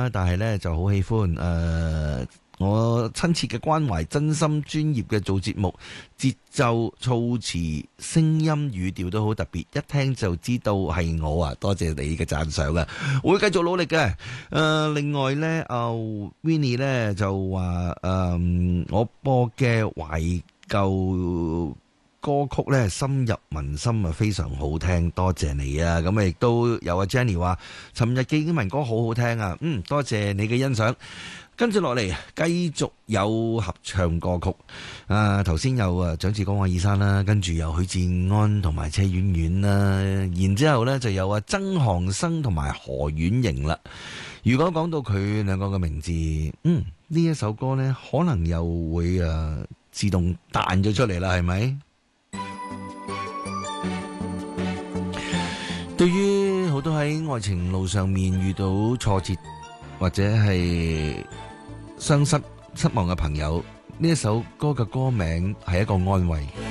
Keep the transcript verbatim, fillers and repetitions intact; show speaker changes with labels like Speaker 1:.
Speaker 1: 啦，但係呢就好喜歡誒、呃，我親切嘅關懷，真心專業嘅做節目，節奏、措辭、聲音、語調都好特別，一聽就知道係我啊！多謝你嘅讚賞啊，會繼續努力嘅。誒、呃，另外呢，阿、呃、Winnie 呢就話誒、呃，我播嘅懷舊歌曲咧深入民心啊，非常好聽，多謝你啊！咁啊，亦都有阿 Jenny 話，尋日嘅英文歌好好聽啊，嗯，多謝你嘅欣賞。跟住落嚟，繼續有合唱歌曲啊！頭先有啊蔣志光、阿爾山啦，跟住有許志安同埋車婉婉啦，然之後呢就有啊曾航生同埋何婉瑩啦。如果講到佢兩個嘅名字，嗯，呢一首歌呢可能又會啊自動彈咗出嚟啦，係咪？對於好多喺愛情路上面遇到挫折或者係傷失失望嘅朋友，呢一首歌嘅歌名係一個安慰。